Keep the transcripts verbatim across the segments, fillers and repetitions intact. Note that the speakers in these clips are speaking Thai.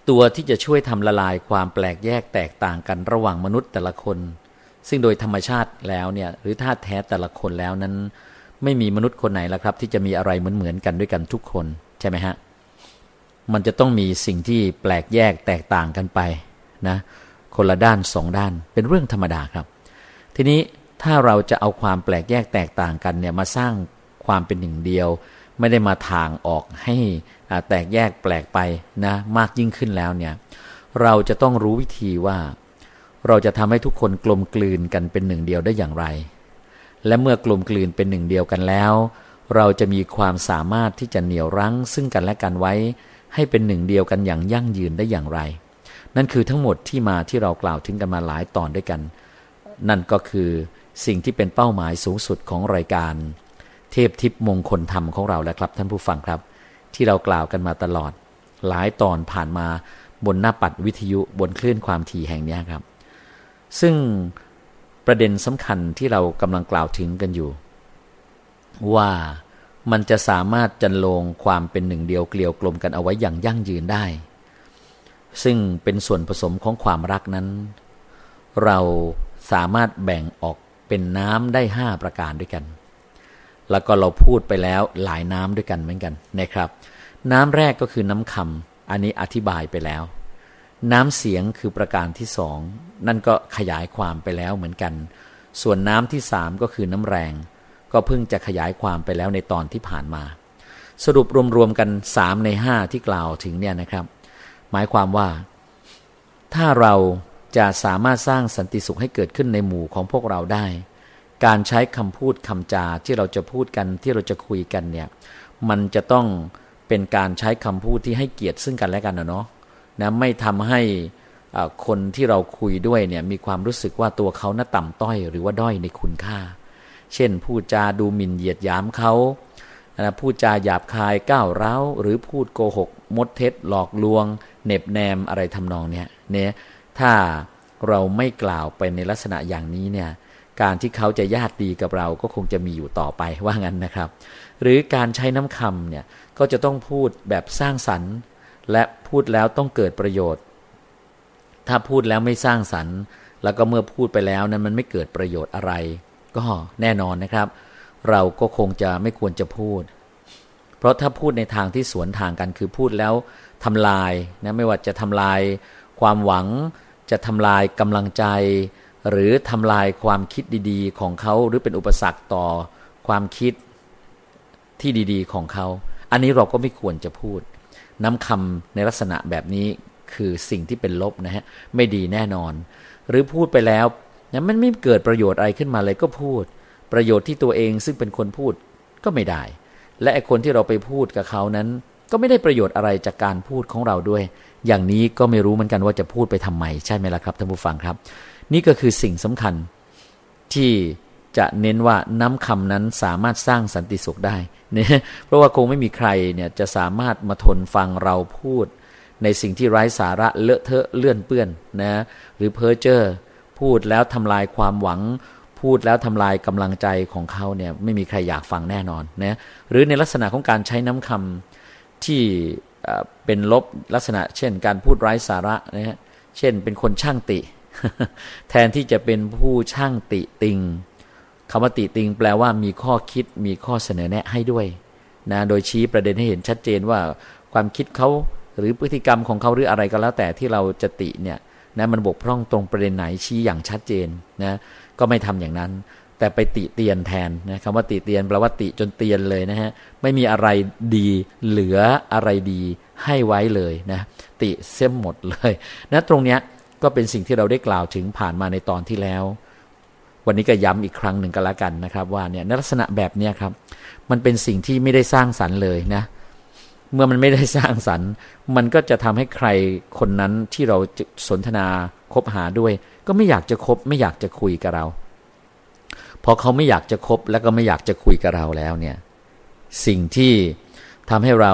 ตัวที่จะช่วยทำละลายความแปลกแยกแตกต่างกันระหว่างมนุษย์แต่ละคนซึ่งโดยธรรมชาติแล้วเนี่ยหรือธาตุแท้แต่ละคนแล้วนั้นไม่มีมนุษย์คนไหนละครับที่จะมีอะไรเหมือนๆกันด้วยกันทุกคนใช่ไหมฮะมันจะต้องมีสิ่งที่แปลกแยกแตกต่างกันไปนะคนละด้านสองด้านเป็นเรื่องธรรมดาครับทีนี้ถ้าเราจะเอาความแปลกแยกแตกต่างกันเนี่ยมาสร้างความเป็นหนึ่งเดียวไม่ได้มาทางออกให้แตกแยกแปลกไปนะมากยิ่งขึ้นแล้วเนี่ยเราจะต้องรู้วิธีว่าเราจะทำให้ทุกคนกลมกลืนกันเป็นหนึ่งเดียวได้อย่างไรและเมื่อกลมกลืนเป็นหนึ่งเดียวกันแล้วเราจะมีความสามารถที่จะเหนี่ยวรั้งซึ่งกันและกันไว้ให้เป็นหนึ่งเดียวกันอย่างยั่งยืนได้อย่างไรนั่นคือทั้งหมดที่มาที่เรากล่าวถึงกันมาหลายตอนด้วยกันนั่นก็คือสิ่งที่เป็นเป้าหมายสูงสุดของรายการเทพทิพย์มงคลธรรมของเราแล้วครับท่านผู้ฟังครับที่เรากล่าวกันมาตลอดหลายตอนผ่านมาบนหน้าปัดวิทยุบนคลื่นความถี่แห่งนี้ครับซึ่งประเด็นสำคัญที่เรากำลังกล่าวถึงกันอยู่ว่ามันจะสามารถจันโลงความเป็นหนึ่งเดียวเกลียวกลมกันเอาไว้อย่างยั่งยืนได้ซึ่งเป็นส่วนผสมของความรักนั้นเราสามารถแบ่งออกเป็นน้ำได้ห้าประการด้วยกันแล้วก็เราพูดไปแล้วหลายน้ำด้วยกันเหมือนกันนะครับน้ำแรกก็คือน้ำคำอันนี้อธิบายไปแล้วน้ำเสียงคือประการที่สองนั่นก็ขยายความไปแล้วเหมือนกันส่วนน้ำที่สามก็คือน้ำแรงก็เพิ่งจะขยายความไปแล้วในตอนที่ผ่านมาสรุปรวมๆกันสามในห้าที่กล่าวถึงเนี่ยนะครับหมายความว่าถ้าเราจะสามารถสร้างสันติสุขให้เกิดขึ้นในหมู่ของพวกเราได้การใช้คำพูดคำจาที่เราจะพูดกันที่เราจะคุยกันเนี่ยมันจะต้องเป็นการใช้คำพูดที่ให้เกียรติซึ่งกันและกันนะเนาะนะไม่ทำให้คนที่เราคุยด้วยเนี่ยมีความรู้สึกว่าตัวเขาน่าต่ำต้อยหรือว่าด้อยในคุณค่าเช่นพูดจาดูหมิ่นเหยียดหยามเขานะพูดจาหยาบคายก้าวร้าวหรือพูดโกหกมดเท็จหลอกลวงเน็บแนมอะไรทำนองเนี้ยเนี่ยถ้าเราไม่กล่าวไปในลักษณะอย่างนี้เนี่ยการที่เขาจะญาติดีกับเราก็คงจะมีอยู่ต่อไปว่างั้นนะครับหรือการใช้น้ำคำเนี่ยก็จะต้องพูดแบบสร้างสรรค์และพูดแล้วต้องเกิดประโยชน์ถ้าพูดแล้วไม่สร้างสรรค์แล้วก็เมื่อพูดไปแล้วนั้นมันไม่เกิดประโยชน์อะไรก็แน่นอนนะครับเราก็คงจะไม่ควรจะพูดเพราะถ้าพูดในทางที่สวนทางกันคือพูดแล้วทำลายนะไม่ว่าจะทำลายความหวังจะทำลายกำลังใจหรือทำลายความคิดดีๆของเขาหรือเป็นอุปสรรคต่อความคิดที่ดีๆของเขาอันนี้เราก็ไม่ควรจะพูดน้ำคำในลักษณะแบบนี้คือสิ่งที่เป็นลบนะฮะไม่ดีแน่นอนหรือพูดไปแล้วเนี่ยมันไม่เกิดประโยชน์อะไรขึ้นมาเลยก็พูดประโยชน์ที่ตัวเองซึ่งเป็นคนพูดก็ไม่ได้และไอ้คนที่เราไปพูดกับเขานั้นก็ไม่ได้ประโยชน์อะไรจากการพูดของเราด้วยอย่างนี้ก็ไม่รู้เหมือนกันว่าจะพูดไปทำไมใช่ไหมล่ะครับท่านผู้ฟังครับนี่ก็คือสิ่งสำคัญที่จะเน้นว่าน้ำคำนั้นสามารถสร้างสันติสุขได้เนี่ยเพราะว่าคงไม่มีใครเนี่ยจะสามารถมาทนฟังเราพูดในสิ่งที่ไร้สาระเลอะเทอะเลื่อนเปื้อนนะหรือเพ้อเจ้อพูดแล้วทำลายความหวังพูดแล้วทำลายกำลังใจของเขาเนี่ยไม่มีใครอยากฟังแน่นอนนะหรือในลักษณะของการใช้น้ำคำที่เป็นลบลักษณะเช่นการพูดไร้สาระนะฮะเช่นเป็นคนช่างติ แทนที่จะเป็นผู้ช่างติติงคำว่าติติงแปลว่ามีข้อคิดมีข้อเสนอแนะให้ด้วยนะโดยชี้ประเด็นให้เห็นชัดเจนว่าความคิดเขาหรือพฤติกรรมของเขาหรืออะไรก็แล้วแต่ที่เราจะติเนี่ยนะมันบกพร่องตรงประเด็นไหนชี้อย่างชัดเจนนะก็ไม่ทำอย่างนั้นแต่ไปติเตียนแทนนะคำว่าติเตียนแปลว่าติจนเตียนเลยนะฮะไม่มีอะไรดีเหลืออะไรดีให้ไว้เลยนะติเสียหมดเลยนะตรงเนี้ยก็เป็นสิ่งที่เราได้กล่าวถึงผ่านมาในตอนที่แล้ววันนี้ก็ย้ำอีกครั้งหนึ่งกันละกันนะครับว่าเนี่ยในลักษณะแบบนี้ครับมันเป็นสิ่งที่ไม่ได้สร้างสรรค์เลยนะเมื่อมันไม่ได้สร้างสรรค์มันก็จะทำให้ใครคนนั้นที่เราสนทนาคบหาด้วยก็ไม่อยากจะคบไม่อยากจะคุยกับเราพอเขาไม่อยากจะคบแล้วก็ไม่อยากจะคุยกับเราแล้วเนี่ยสิ่งที่ทำให้เรา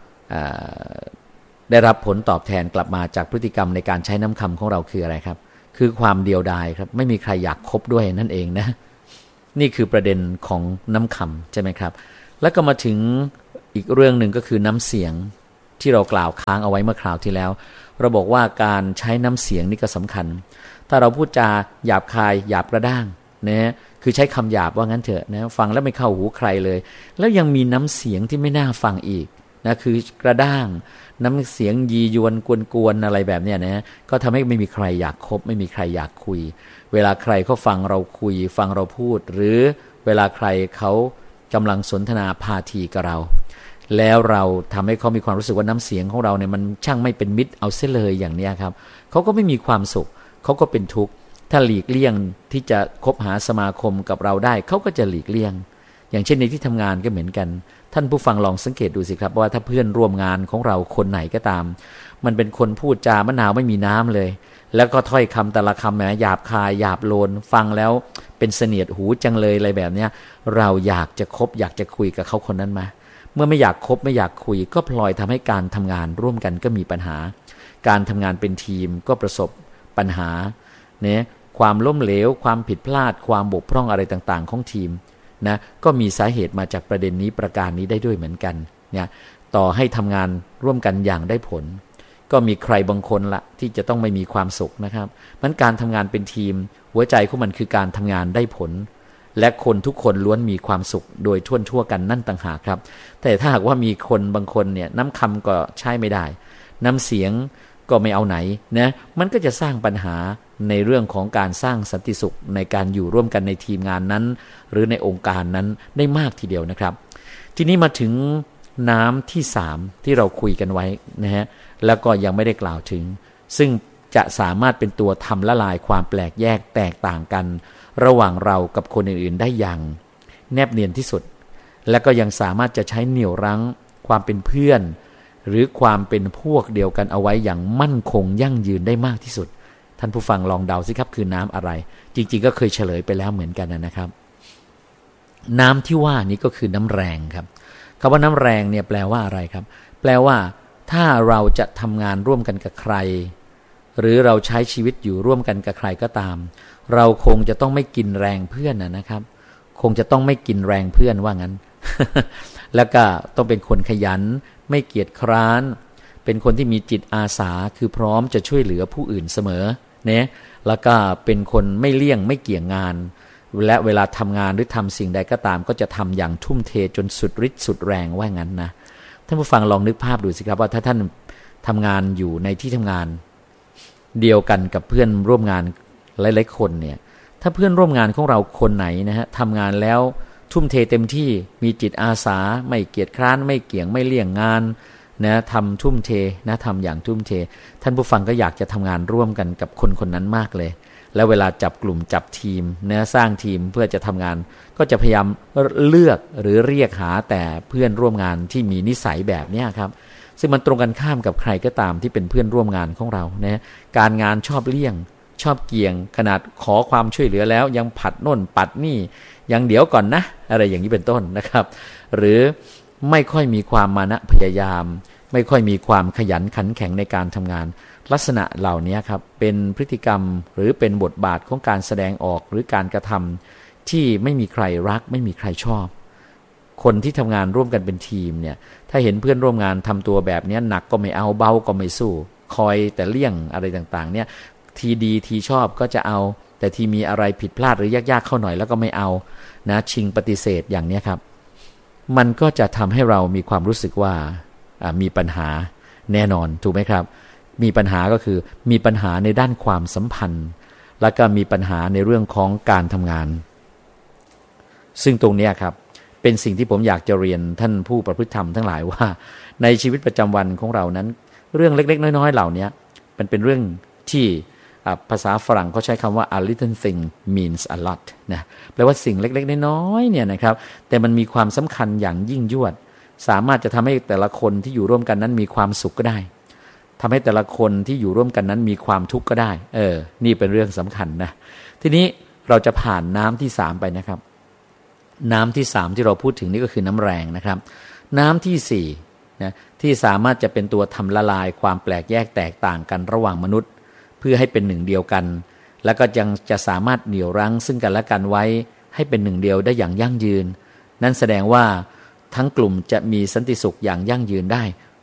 ได้รับผลตอบแทนกลับมาจากพฤติกรรมในการใช้น้ำคำของเราคืออะไรครับคือความเดียวดายครับไม่มีใครอยากคบด้วยนั่นเองนะนี่คือประเด็นของน้ำคำใช่ไหมครับแล้วก็มาถึงอีกเรื่องหนึ่งก็คือน้ำเสียงที่เรากล่าวค้างเอาไว้เมื่อคราวที่แล้วเราบอกว่าการใช้น้ำเสียงนี่ก็สำคัญถ้าเราพูดจาหยาบคายหยาบกระด้างนะคือใช้คำหยาบว่างั้นเถอะนะฟังแล้วไม่เข้าหูใครเลยแล้วยังมีน้ำเสียงที่ไม่น่าฟังอีกนะคือกระด้างน้ำเสียงยียวนกวนๆอะไรแบบเนี้ยนะก็ทำให้ไม่มีใครอยากคบไม่มีใครอยากคุยเวลาใครเขาฟังเราคุยฟังเราพูดหรือเวลาใครเขากำลังสนทนาพาทีกับเราแล้วเราทำให้เขามีความรู้สึกว่าน้ำเสียงของเราเนี่ยมันช่างไม่เป็นมิตรเอาเสียเลยอย่างเนี้ยครับเขาก็ไม่มีความสุขเขาก็เป็นทุกข์ถ้าหลีกเลี่ยงที่จะคบหาสมาคมกับเราได้เขาก็จะหลีกเลี่ยงอย่างเช่นในที่ทำงานก็เหมือนกันท่านผู้ฟังลองสังเกตดูสิครับว่าถ้าเพื่อนร่วมงานของเราคนไหนก็ตามมันเป็นคนพูดจามะนาวไม่มีน้ำเลยแล้วก็ถ้อยคำแต่ละคำแหมหยาบคายหยาบโลนฟังแล้วเป็นเสนียดหูจังเลยอะไรแบบเนี้ยเราอยากจะคบอยากจะคุยกับเขาคนนั้นมาเมื่อไม่อยากคบไม่อยากคุยก็พลอยทำให้การทำงานร่วมกันก็มีปัญหาการทำงานเป็นทีมก็ประสบปัญหาเนี่ยความล้มเหลวความผิดพลาดความบกพร่องอะไรต่างๆของทีมนะก็มีสาเหตุมาจากประเด็นนี้ประการนี้ได้ด้วยเหมือนกันเนี่ยต่อให้ทำงานร่วมกันอย่างได้ผลก็มีใครบางคนละที่จะต้องไม่มีความสุขนะครับมันการทำงานเป็นทีมหัวใจของมันคือการทำงานได้ผลและคนทุกคนล้วนมีความสุขโดยทั่วทั่วกันนั่นต่างหากครับแต่ถ้าหากว่ามีคนบางคนเนี่ยน้ำคำก็ใช้ไม่ได้น้ำเสียงก็ไม่เอาไหนนะมันก็จะสร้างปัญหาในเรื่องของการสร้างสันติสุขในการอยู่ร่วมกันในทีมงานนั้นหรือในองค์การนั้นได้มากทีเดียวนะครับทีนี้มาถึงน้ำที่สามที่เราคุยกันไว้นะฮะแล้วก็ยังไม่ได้กล่าวถึงซึ่งจะสามารถเป็นตัวทำละลายความแปลกแยกแตกต่างกันระหว่างเรากับคนอื่นๆได้อย่างแนบเนียนที่สุดและก็ยังสามารถจะใช้เหนี่ยวรั้งความเป็นเพื่อนหรือความเป็นพวกเดียวกันเอาไว้อย่างมั่นคงยั่งยืนได้มากที่สุดท่านผู้ฟังลองเดาสิครับคือน้ำอะไรจริงๆก็เคยเฉลยไปแล้วเหมือนกันนะครับน้ำที่ว่านี้ก็คือน้ำแรงครับคำว่าน้ำแรงเนี่ยแปลว่าอะไรครับแปลว่าถ้าเราจะทำงานร่วมกันกับใครหรือเราใช้ชีวิตอยู่ร่วมกันกับใครก็ตามเราคงจะต้องไม่กินแรงเพื่อนนะครับคงจะต้องไม่กินแรงเพื่อนว่างั้น แล้วก็ต้องเป็นคนขยันไม่เกียจคร้านเป็นคนที่มีจิตอาสาคือพร้อมจะช่วยเหลือผู้อื่นเสมอเนี่ยแล้วก็เป็นคนไม่เลี่ยงไม่เกี่ยงงานและเวลาทำงานหรือทำสิ่งใดก็ตามก็จะทำอย่างทุ่มเทจนสุดฤทธิ์สุดแรงว่างั้นนะท่านผู้ฟังลองนึกภาพดูสิครับว่าถ้าท่านทำงานอยู่ในที่ทำงานเดียวกันกับเพื่อนร่วมงานหลายๆคนเนี่ยถ้าเพื่อนร่วมงานของเราคนไหนนะฮะทำงานแล้วทุ่มเทเต็มที่มีจิตอาสาไม่เกียจคร้านไม่เกี่ยงไม่เลี่ยงงานนะทำทุ่มเทนะทำอย่างทุ่มเทท่านผู้ฟังก็อยากจะทำงานร่วมกันกับคนคนนั้นมากเลยแล้วเวลาจับกลุ่มจับทีมนะสร้างทีมเพื่อจะทำงานก็จะพยายามเลือกหรือเรียกหาแต่เพื่อนร่วมงานที่มีนิสัยแบบนี้ครับซึ่งมันตรงกันข้ามกับใครก็ตามที่เป็นเพื่อนร่วมงานของเรานะการงานชอบเลี่ยงชอบเกี่ยงขนาดขอความช่วยเหลือแล้วยังผัดโน่นปัดนี่ยังเดี๋ยวก่อนนะอะไรอย่างนี้เป็นต้นนะครับหรือไม่ค่อยมีความมานะพยายามไม่ค่อยมีความขยันขันแข็งในการทำงานลักษณะเหล่านี้ครับเป็นพฤติกรรมหรือเป็นบทบาทของการแสดงออกหรือการกระทำที่ไม่มีใครรักไม่มีใครชอบคนที่ทำงานร่วมกันเป็นทีมเนี่ยถ้าเห็นเพื่อนร่วมงานทำตัวแบบนี้หนักก็ไม่เอาเบาก็ไม่สู้คอยแต่เลี่ยงอะไรต่างๆเนี่ยทีดีทีชอบก็จะเอาแต่ทีมีอะไรผิดพลาดหรือยากๆเข้าหน่อยแล้วก็ไม่เอานะชิงปฏิเสธอย่างนี้ครับมันก็จะทำให้เรามีความรู้สึกว่ามีปัญหาแน่นอนถูกไหมครับมีปัญหาก็คือมีปัญหาในด้านความสัมพันธ์แล้วก็มีปัญหาในเรื่องของการทำงานซึ่งตรงนี้ครับเป็นสิ่งที่ผมอยากจะเรียนท่านผู้ประพฤติธรรมทั้งหลายว่าในชีวิตประจำวันของเรานั้นเรื่องเล็กๆน้อยๆเหล่านี้มันเป็นเรื่องที่ภาษาฝรั่งเขาใช้คำว่า a little thing means a lot นะแปลว่าสิ่งเล็กๆน้อยๆเนี่ยนะครับแต่มันมีความสำคัญอย่างยิ่งยวดสามารถจะทำให้แต่ละคนที่อยู่ร่วมกันนั้นมีความสุขก็ได้ทำให้แต่ละคนที่อยู่ร่วมกันนั้นมีความทุกข์ก็ได้เออนี่เป็นเรื่องสำคัญนะทีนี้เราจะผ่านน้ำที่สามไปนะครับน้ำที่สามที่เราพูดถึงนี่ก็คือน้ำแรงนะครับน้ำที่สี่นะที่สามารถจะเป็นตัวทำละลายความแปลกแยกแตกต่างกันระหว่างมนุษย์เพื่อให้เป็นหนึ่งเดียวกันแล้วก็ยังจะสามารถเหนี่ยวรั้งซึ่งกันและกันไว้ให้เป็นหนึ่งเดียวได้อย่างยั่งยืนนั่นแสดงว่าทั้งกลุ่มจะมีสันติสุขอย่างยั่งยืนได้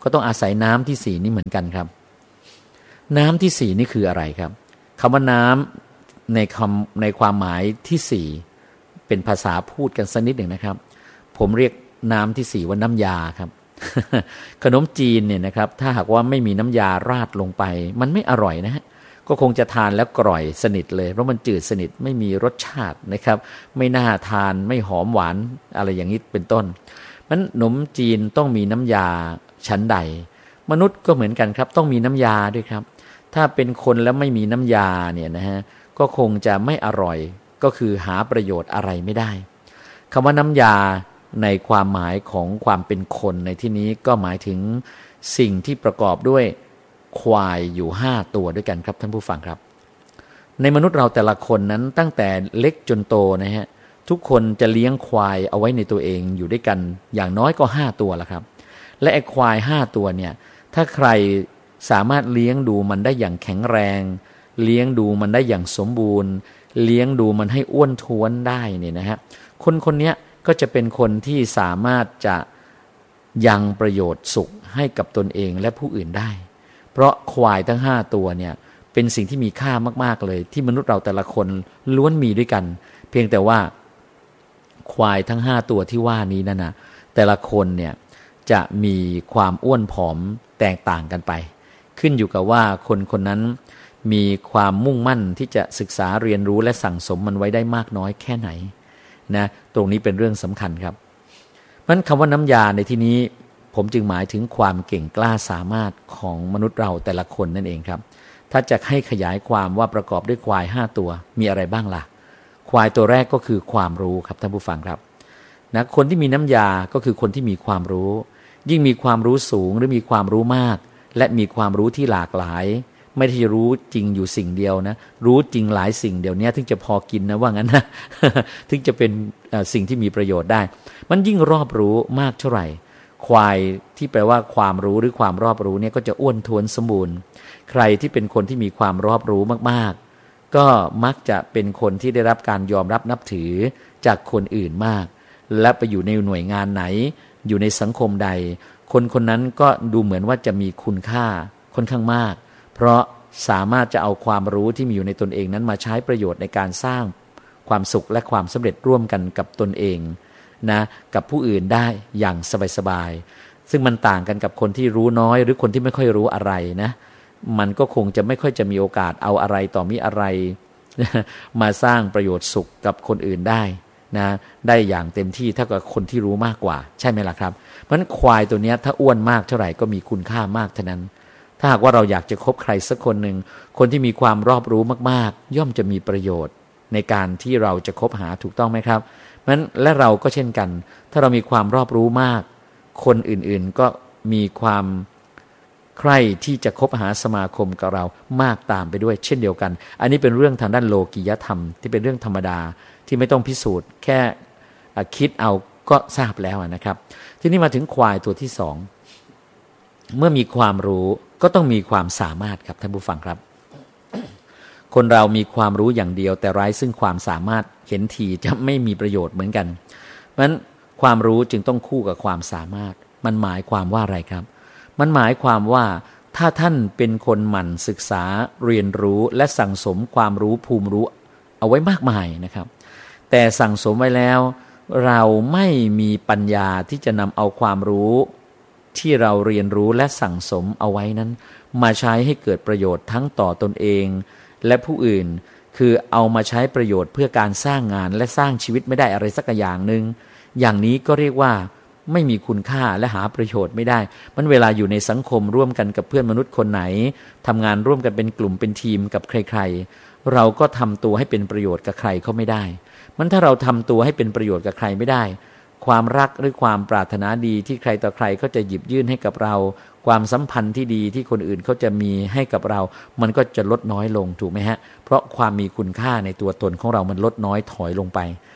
ก็ต้องอาศัยน้ำที่สี่นี้เหมือนกันครับน้ำที่สี่นี่คืออะไรครับคำว่าน้ำในคำในความหมายที่สี่เป็นภาษาพูดกันสักนิดหนึ่งนะครับผมเรียกน้ำที่สี่ว่าน้ำยาครับ ขนมจีนเนี่ยนะครับถ้าหากว่าไม่มีน้ำยาราดลงไปมันไม่อร่อยนะฮะก็คงจะทานแล้วกร่อยสนิทเลยเพราะมันจืดสนิทไม่มีรสชาตินะครับไม่น่าทานไม่หอมหวานอะไรอย่างนี้เป็นต้นมันขนมจีนต้องมีน้ำยาชั้นใดมนุษย์ก็เหมือนกันครับต้องมีน้ำยาด้วยครับถ้าเป็นคนแล้วไม่มีน้ำยาเนี่ยนะฮะก็คงจะไม่อร่อยก็คือหาประโยชน์อะไรไม่ได้คำว่าน้ำยาในความหมายของความเป็นคนในที่นี้ก็หมายถึงสิ่งที่ประกอบด้วยควายอยู่ห้าตัวด้วยกันครับท่านผู้ฟังครับในมนุษย์เราแต่ละคนนั้นตั้งแต่เล็กจนโตนะฮะทุกคนจะเลี้ยงควายเอาไว้ในตัวเองอยู่ด้วยกันอย่างน้อยก็ห้าตัวละครับและไอ้ควายห้าตัวเนี่ยถ้าใครสามารถเลี้ยงดูมันได้อย่างแข็งแรงเลี้ยงดูมันได้อย่างสมบูรณ์เลี้ยงดูมันให้อ้วนท้วนได้เนี่ยนะฮะคนคนนี้ก็จะเป็นคนที่สามารถจะยังประโยชน์สุขให้กับตนเองและผู้อื่นได้เพราะควายทั้งห้าตัวเนี่ยเป็นสิ่งที่มีค่ามากๆเลยที่มนุษย์เราแต่ละคนล้วนมีด้วยกันเพียงแต่ว่าควายทั้งห้าตัวที่ว่านี้นั่นนะแต่ละคนเนี่ยจะมีความอ้วนผอมแตกต่างกันไปขึ้นอยู่กับว่าคนคนนั้นมีความมุ่งมั่นที่จะศึกษาเรียนรู้และสั่งสมมันไว้ได้มากน้อยแค่ไหนนะตรงนี้เป็นเรื่องสำคัญครับเพราะฉะนั้นคำว่าน้ำยาในที่นี้ผมจึงหมายถึงความเก่งกล้าสามารถของมนุษย์เราแต่ละคนนั่นเองครับถ้าจะให้ขยายความว่าประกอบด้วยควายห้าตัวมีอะไรบ้างล่ะควายตัวแรกก็คือความรู้ครับท่านผู้ฟังครับนะคนที่มีน้ำยาก็คือคนที่มีความรู้ยิ่งมีความรู้สูงหรือมีความรู้มากและมีความรู้ที่หลากหลายไม่ได้รู้จริงอยู่สิ่งเดียวนะรู้จริงหลายสิ่งเดี๋ยวนี้ถึงจะพอกินนะว่างั้นนะ ถึงจะเป็นสิ่งที่มีประโยชน์ได้มันยิ่งรอบรู้มากเท่าไหร่ควายที่แปลว่าความรู้หรือความรอบรู้เนี่ยก็จะอ้วนท้วนสมบูรณ์ใครที่เป็นคนที่มีความรอบรู้มากๆก็มักจะเป็นคนที่ได้รับการยอมรับนับถือจากคนอื่นมากและไปอยู่ในหน่วยงานไหนอยู่ในสังคมใดคนคนนั้นก็ดูเหมือนว่าจะมีคุณค่าค่อนข้างมากเพราะสามารถจะเอาความรู้ที่มีอยู่ในตนเองนั้นมาใช้ประโยชน์ในการสร้างความสุขและความสำเร็จร่วมกันกับตนเองนะกับผู้อื่นได้อย่างสบายๆซึ่งมันต่างกันกับคนที่รู้น้อยหรือคนที่ไม่ค่อยรู้อะไรนะมันก็คงจะไม่ค่อยจะมีโอกาสเอาอะไรต่อมีอะไร มาสร้างประโยชน์สุขกับคนอื่นได้นะได้อย่างเต็มที่เท่ากับคนที่รู้มากกว่าใช่ไหมล่ะครับเพราะฉะนั้นควายตัวนี้ถ้าอ้วนมากเท่าไหร่ก็มีคุณค่ามากเท่านั้นถ้าหากว่าเราอยากจะคบใครสักคนหนึ่งคนที่มีความรอบรู้มากๆย่อมจะมีประโยชน์ในการที่เราจะคบหาถูกต้องไหมครับเพราะฉะนั้นและเราก็เช่นกันถ้าเรามีความรอบรู้มากคนอื่นๆก็มีความใคร่ที่จะคบหาสมาคมกับเรามากตามไปด้วยเช่นเดียวกันอันนี้เป็นเรื่องทางด้านโลกิยธรรมที่เป็นเรื่องธรรมดาที่ไม่ต้องพิสูจน์แค่คิดเอาก็ทราบแล้วนะครับทีนี้มาถึงควายตัวที่สองเมื่อมีความรู้ก็ต้องมีความสามารถครับท่านผู้ฟังครับคนเรามีความรู้อย่างเดียวแต่ไร้ซึ่งความสามารถเห็นทีจะไม่มีประโยชน์เหมือนกันเพราะฉะนั้นความรู้จึงต้องคู่กับความสามารถมันหมายความว่าอะไรครับมันหมายความว่าถ้าท่านเป็นคนหมั่นศึกษาเรียนรู้และสั่งสมความรู้ภูมิรู้เอาไว้มากมายนะครับแต่สั่งสมไว้แล้วเราไม่มีปัญญาที่จะนำเอาความรู้ที่เราเรียนรู้และสั่งสมเอาไว้นั้นมาใช้ให้เกิดประโยชน์ทั้งต่อตนเองและผู้อื่นคือเอามาใช้ประโยชน์เพื่อการสร้างงานและสร้างชีวิตไม่ได้อะไรสักอย่างหนึ่งอย่างนี้ก็เรียกว่าไม่มีคุณค่าและหาประโยชน์ไม่ได้มันเวลาอยู่ในสังคมร่วมกันกับเพื่อนมนุษย์คนไหนทำงานร่วมกันเป็นกลุ่มเป็นทีมกับใครๆเราก็ทำตัวให้เป็นประโยชน์กับใครเขาไม่ได้มันถ้าเราทำตัวให้เป็นประโยชน์กับใครไม่ได้ความรักหรือความปรารถนาดีที่ใครต่อใครก็จะหยิบยื่นให้กับเราความสัมพันธ์ที่ดีที่คนอื่นเขาจะมีให้กับเรามันก็จะลดน้อยลงถูกไหมฮะเพราะความมีคุณค่าในตัวตนของเรามันลดน้อยถอยลงไป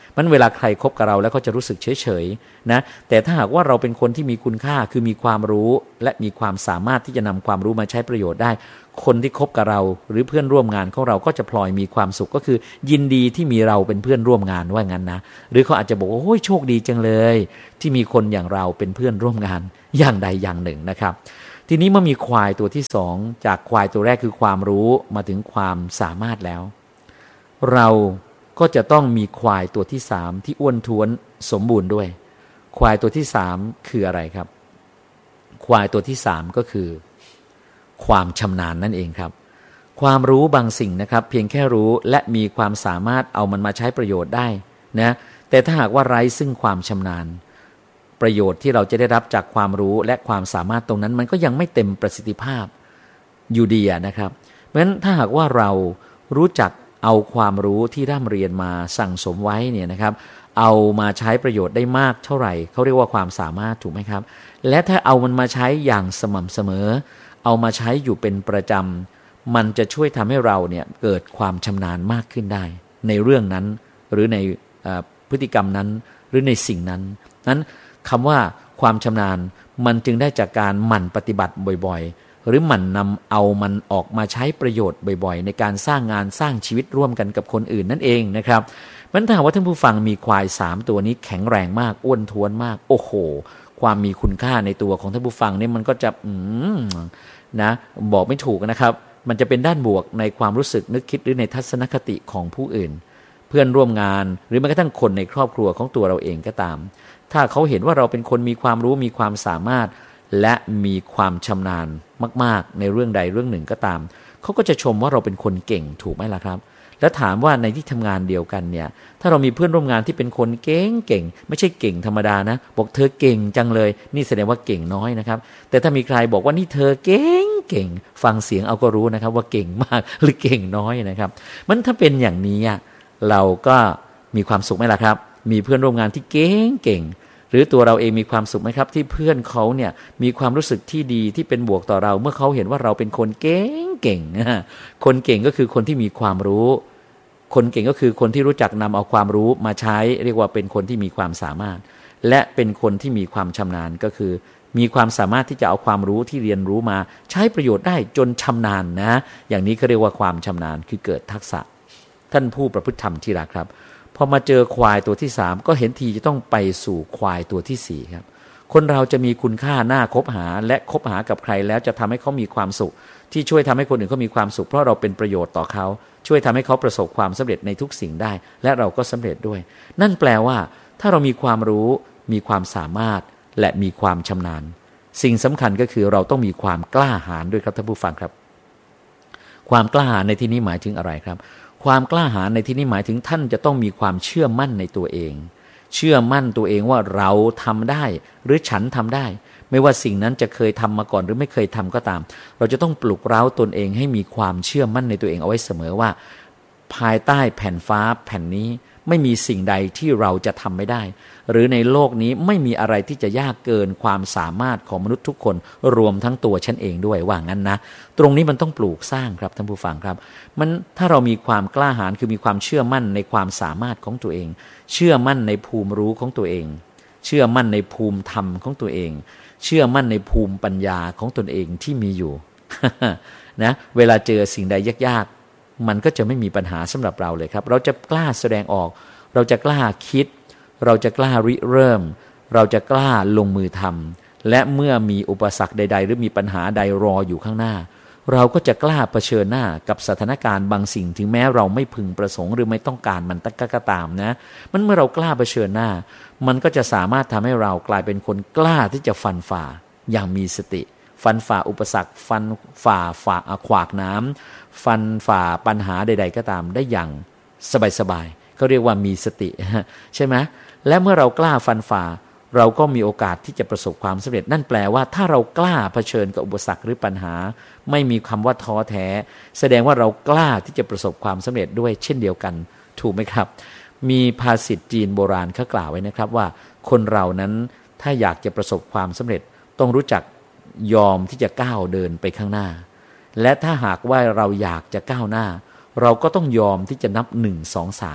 มันเวลาใครคบกับเราแล้วเขาจะรู้สึกเฉยๆนะแต่ถ้าหากว่าเราเป็นคนที่มีคุณค่าคือมีความรู้และมีความสามารถที่จะนำความรู้มาใช้ประโยชน์ได้คนที่คบกับเราหรือเพื่อนร่วมงานของเราก็จะพลอยมีความสุขก็คือยินดีที่มีเราเป็นเพื่อนร่วมงานว่างั้นนะหรือเขาอาจจะบอกว่าโอ้ยโชคดีจังเลยที่มีคนอย่างเราเป็นเพื่อนร่วมงานอย่างใดอย่างหนึ่งนะครับทีนี้เมื่อมีควายตัวที่สองจากควายตัวแรกคือความรู้มาถึงความสามารถแล้วเราก็จะต้องมีควายตัวที่สามที่อ้วนท้วนสมบูรณ์ด้วยควายตัวที่สามคืออะไรครับควายตัวที่สามก็คือความชำนาญนั่นเองครับความรู้บางสิ่งนะครับเพียงแค่รู้และมีความสามารถเอามันมาใช้ประโยชน์ได้นะแต่ถ้าหากว่าไร้ซึ่งความชำนาญประโยชน์ที่เราจะได้รับจากความรู้และความสามารถตรงนั้นมันก็ยังไม่เต็มประสิทธิภาพอยู่ดีนะครับเพราะฉะนั้นถ้าหากว่าเรารู้จักเอาความรู้ที่ร่ำเรียนมาสั่งสมไว้เนี่ยนะครับเอามาใช้ประโยชน์ได้มากเท่าไหร่เขาเรียกว่าความสามารถถูกไหมครับและถ้าเอามันมาใช้อย่างสม่ำเสมอเอามาใช้อยู่เป็นประจำมันจะช่วยทำให้เราเนี่ยเกิดความชำนาญมากขึ้นได้ในเรื่องนั้นหรือในพฤติกรรมนั้นหรือในสิ่งนั้นนั้นคำว่าความชำนาญมันจึงได้จากการหมั่นปฏิบัติบ่อยๆหรือหมั่นนำเอามันออกมาใช้ประโยชน์บ่อยๆในการสร้างงานสร้างชีวิตร่วมกันกับคนอื่นนั่นเองนะครับมันถ้าว่าท่านผู้ฟังมีควายสามตัวนี้แข็งแรงมากอ้วนท้วนมากโอ้โหความมีคุณค่าในตัวของท่านผู้ฟังเนี่ยมันก็จะอืมนะบอกไม่ถูกนะครับมันจะเป็นด้านบวกในความรู้สึกนึกคิดหรือในทัศนคติของผู้อื่นเพื่อนร่วมงานหรือแม้กระทั่งคนในครอบครัวของตัวเราเองก็ตามถ้าเขาเห็นว่าเราเป็นคนมีความรู้มีความสามารถและมีความชำนาญมากๆในเรื่องใดเรื่องหนึ่งก็ตามเขาก็จะชมว่าเราเป็นคนเก่งถูกไหมล่ะครับแล้วถามว่าในที่ทำงานเดียวกันเนี่ยถ้าเรามีเพื่อนร่วมงานที่เป็นคนเก่งเก่งไม่ใช่เก่งธรรมดานะบอกเธอเก่งจังเลยนี่แสดงว่าเก่งน้อยนะครับแต่ถ้ามีใครบอกว่านี่เธอเก่งเก่งฟังเสียงเอาก็รู้นะครับว่าเก่งมากหรือเก่งน้อยนะครับมันถ้าเป็นอย่างนี้เราก็มีความสุขไหมล่ะครับมีเพื่อนร่วมงานที่เก่งเก่งหรือตัวเราเองมีความสุขไหมครับที่เพื่อนเขาเนี่ยมีความรู้สึกที่ดีที่เป็นบวกต่อเราเมื่อเขาเห็นว่าเราเป็นคนเก่งเก่งคนเก่งก็คือคนที่มีความรู้คนเก่งก็คือคนที่รู้จักนำเอาความรู้มาใช้เรียกว่าเป็นคนที่มีความสามารถและเป็นคนที่มีความชำนาญก็คือมีความสามารถที่จะเอาความรู้ที่เรียนรู้มาใช้ประโยชน์ได้จนชำนาญนะอย่างนี้เขาเรียกว่าความชำนาญคือเกิดทักษะท่านผู้ประพฤติธรรมที่รักครับพอมาเจอควายตัวที่สามก็เห็นทีจะต้องไปสู่ควายตัวที่สี่ครับคนเราจะมีคุณค่าน่าคบหาและคบหากับใครแล้วจะทำให้เขามีความสุขที่ช่วยทำให้คนอื่นเขามีความสุขเพราะเราเป็นประโยชน์ต่อเขาช่วยทำให้เขาประสบความสำเร็จในทุกสิ่งได้และเราก็สำเร็จด้วยนั่นแปลว่าถ้าเรามีความรู้มีความสามารถและมีความชำนาญสิ่งสำคัญก็คือเราต้องมีความกล้าหาญด้วยครับท่านผู้ฟังครับความกล้าหาญในที่นี้หมายถึงอะไรครับความกล้าหาญในที่นี้หมายถึงท่านจะต้องมีความเชื่อมั่นในตัวเองเชื่อมั่นตัวเองว่าเราทำได้หรือฉันทำได้ไม่ว่าสิ่งนั้นจะเคยทำมาก่อนหรือไม่เคยทำก็ตามเราจะต้องปลุกเร้าตนเองให้มีความเชื่อมั่นในตัวเองเอาไว้เสมอว่าภายใต้แผ่นฟ้าแผ่นนี้ไม่มีสิ่งใดที่เราจะทำไม่ได้หรือในโลกนี้ไม่มีอะไรที่จะยากเกินความสามารถของมนุษย์ทุกคนรวมทั้งตัวฉันเองด้วยว่างั้นนะตรงนี้มันต้องปลูกสร้างครับท่านผู้ฟังครับมันถ้าเรามีความกล้าหาญคือมีความเชื่อมั่นในความสามารถของตัวเองเชื่อมั่นในภูมิรู้ของตัวเองเชื่อมั่นในภูมิธรรมของตัวเองเชื่อมั่นในภูมิปัญญาของตนเองที่มีอยู่ นะเวลาเจอสิ่งใดยากๆมันก็จะไม่มีปัญหาสำหรับเราเลยครับเราจะกล้าแสดงออกเราจะกล้าคิดเราจะกล้าริเริ่มเราจะกล้าลงมือทำและเมื่อมีอุปสรรคใดๆหรือมีปัญหาใดรออยู่ข้างหน้าเราก็จะกล้าเผชิญหน้ากับสถานการณ์บางสิ่งถึงแม้เราไม่พึงประสงค์หรือไม่ต้องการมันก็ตามนะมันเมื่อเรากล้าเผชิญหน้ามันก็จะสามารถทำให้เรากลายเป็นคนกล้าที่จะฟันฝ่าอย่างมีสติฟันฝ่าอุปสรรคฟันฝ่าฝ่าขวากน้ำฟันฝ่าปัญหาใดๆก็ตามได้อย่างสบายๆเขาเรียกว่ามีสติใช่ไหมและเมื่อเรากล้าฟันฝ่าเราก็มีโอกาสที่จะประสบความสำเร็จนั่นแปลว่าถ้าเรากล้าเผชิญกับอุปสรรคหรือปัญหาไม่มีคำว่าท้อแท้แสดงว่าเรากล้าที่จะประสบความสำเร็จด้วยเช่นเดียวกันถูกไหมครับมีภาษิตจีนโบราณเขากล่าวไว้นะครับว่าคนเรานั้นถ้าอยากจะประสบความสำเร็จต้องรู้จักยอมที่จะก้าวเดินไปข้างหน้าและถ้าหากว่าเราอยากจะก้าวหน้าเราก็ต้องยอมที่จะนับหนึ่ง สอง สาม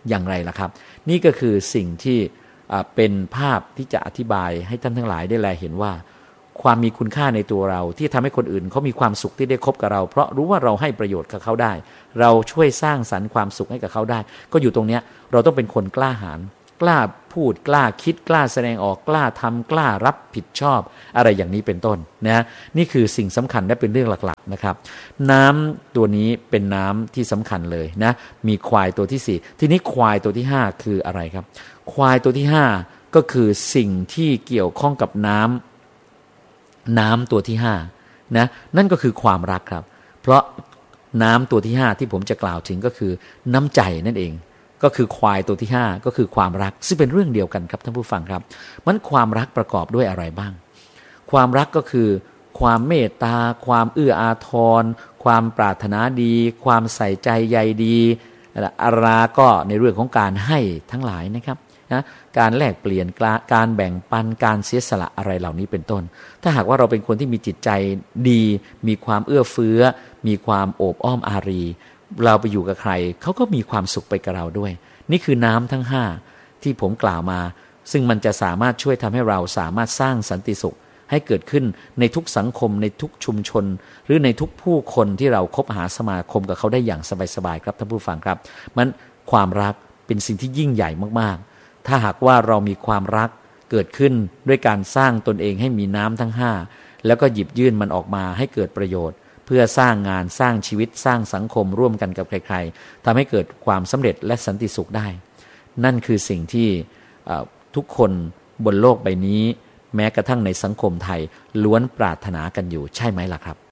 อย่างไรล่ะครับนี่ก็คือสิ่งที่เป็นภาพที่จะอธิบายให้ท่านทั้งหลายได้แลเห็นว่าความมีคุณค่าในตัวเราที่ทำให้คนอื่นเขามีความสุขที่ได้คบกับเราเพราะรู้ว่าเราให้ประโยชน์กับเขาได้เราช่วยสร้างสรรค์ความสุขให้กับเขาได้ก็อยู่ตรงนี้เราต้องเป็นคนกล้าหาญกล้าพูดกล้าคิดกล้าแสดงออกกล้าทำกล้ารับผิดชอบอะไรอย่างนี้เป็นต้นนะนี่คือสิ่งสำคัญและเป็นเรื่องหลักๆนะครับน้ำตัวนี้เป็นน้ำที่สำคัญเลยนะมีควายตัวที่สี่ทีนี้ควายตัวที่ห้าคืออะไรครับควายตัวที่ห้าก็คือสิ่งที่เกี่ยวข้องกับน้ำน้ำตัวที่ห้านะนั่นก็คือความรักครับเพราะน้ำตัวที่ห้าที่ผมจะกล่าวถึงก็คือน้ำใจนั่นเองก็คือควายตัวที่ห้าก็คือความรักซึ่งเป็นเรื่องเดียวกันครับท่านผู้ฟังครับมันความรักประกอบด้วยอะไรบ้างความรักก็คือความเมตตาความเอื้ออาทรความปรารถนาดีความใส่ใจใยดีอาราก็ในเรื่องของการให้ทั้งหลายนะครับนะการแลกเปลี่ยนการแบ่งปันการเสียสละอะไรเหล่านี้เป็นต้นถ้าหากว่าเราเป็นคนที่มีจิตใจดีมีความเอื้อเฟื้อมีความโอบอ้อมอารีเราไปอยู่กับใครเขาก็มีความสุขไปกับเราด้วยนี่คือน้ำทั้งห้าที่ผมกล่าวมาซึ่งมันจะสามารถช่วยทำให้เราสามารถสร้างสันติสุขให้เกิดขึ้นในทุกสังคมในทุกชุมชนหรือในทุกผู้คนที่เราคบหาสมาคมกับเขาได้อย่างสบายๆครับท่านผู้ฟังครับมันความรักเป็นสิ่งที่ยิ่งใหญ่มากๆถ้าหากว่าเรามีความรักเกิดขึ้นด้วยการสร้างตนเองให้มีน้ำทั้งห้าแล้วก็หยิบยื่นมันออกมาให้เกิดประโยชน์เพื่อสร้างงานสร้างชีวิตสร้างสังคมร่วมกันกับใครๆทำให้เกิดความสำเร็จและสันติสุขได้นั่นคือสิ่งที่ทุกคนบนโลกใบนี้แม้กระทั่งในสังคมไทยล้วนปรารถนากันอยู่ใช่ไหมล่ะครับ